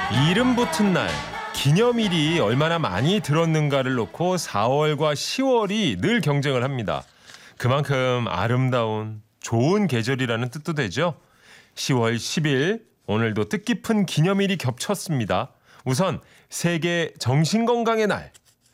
이름 붙은 날, 기념일이 얼마나 많이 들었는가를 놓고 4월과 10월이 늘 경쟁을 합니다. 그만큼 아름다운 좋은 계절이라는 뜻도 되죠. 10월 10일 오늘도 뜻깊은 기념일이 겹쳤습니다. 우선 세계 정신건강의 날.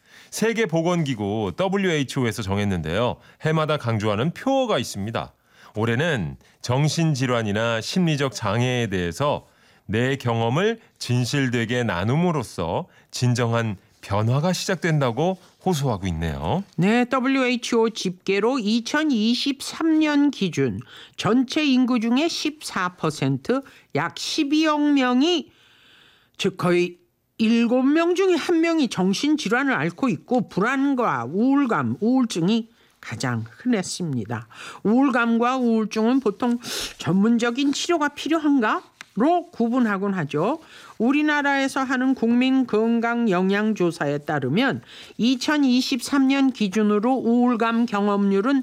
세계보건기구 WHO에서 정했는데요. 해마다 강조하는 표어가 있습니다. 올해는 정신질환이나 심리적 장애에 대해서 내 경험을 진실되게 나눔으로써 진정한 변화가 시작된다고 호소하고 있네요. 네, WHO 집계로 2023년 기준 전체 인구 중에 14%, 약 12억 명이, 즉 거의 7명 중에 1명이 정신질환을 앓고 있고 불안과 우울감, 우울증이 가장 흔했습니다. 우울감과 우울증은 보통 전문적인 치료가 필요한가? 로 구분하곤 하죠. 우리나라에서 하는 국민건강영양조사에 따르면 2023년 기준으로 우울감 경험률은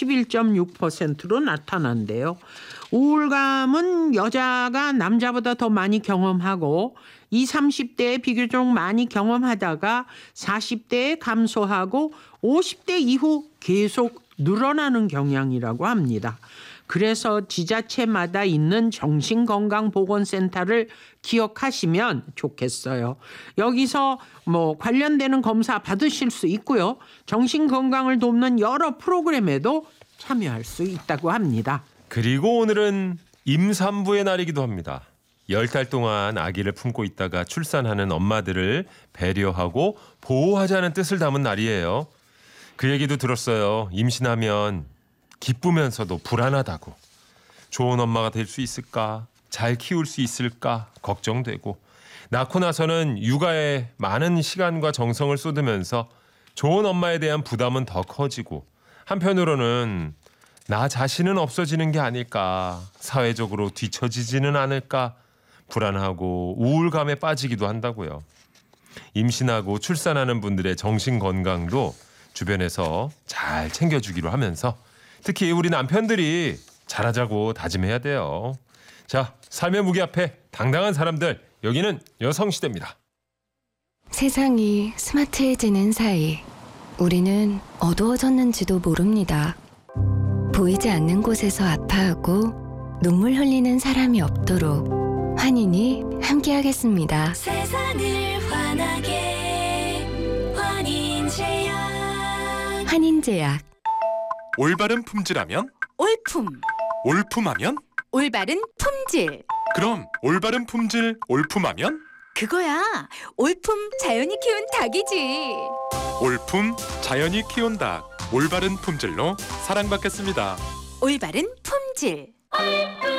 11.6%로 나타난대요. 우울감은 여자가 남자보다 더 많이 경험하고 20, 30대에 비교적 많이 경험하다가 40대에 감소하고 50대 이후 계속 늘어나는 경향이라고 합니다. 그래서 지자체마다 있는 정신건강보건센터를 기억하시면 좋겠어요. 여기서 관련되는 검사 받으실 수 있고요. 정신건강을 돕는 여러 프로그램에도 참여할 수 있다고 합니다. 그리고 오늘은 임산부의 날이기도 합니다. 10달 동안 아기를 품고 있다가 출산하는 엄마들을 배려하고 보호하자는 뜻을 담은 날이에요. 그 얘기도 들었어요. 임신하면 기쁘면서도 불안하다고. 좋은 엄마가 될 수 있을까? 잘 키울 수 있을까? 걱정되고. 낳고 나서는 육아에 많은 시간과 정성을 쏟으면서 좋은 엄마에 대한 부담은 더 커지고, 한편으로는 나 자신은 없어지는 게 아닐까, 사회적으로 뒤처지지는 않을까 불안하고 우울감에 빠지기도 한다고요. 임신하고 출산하는 분들의 정신 건강도 주변에서 잘 챙겨주기로 하면서 특히 우리 남편들이 잘하자고 다짐해야 돼요. 자, 삶의 무게 앞에 당당한 사람들, 여기는 여성시대입니다. 세상이 스마트해지는 사이 우리는 어두워졌는지도 모릅니다. 보이지 않는 곳에서 아파하고 눈물 흘리는 사람이 없도록 환인이 함께하겠습니다. 세상을 환하게 환인제약. 환인제약. 올바른 품질하면? 올품. 올품하면? 올바른 품질. 그럼 올바른 품질 올품하면? 그거야. 올품 자연이 키운 닭이지. 올품 자연이 키운 닭. 올바른 품질로 사랑받겠습니다. 올바른 품질.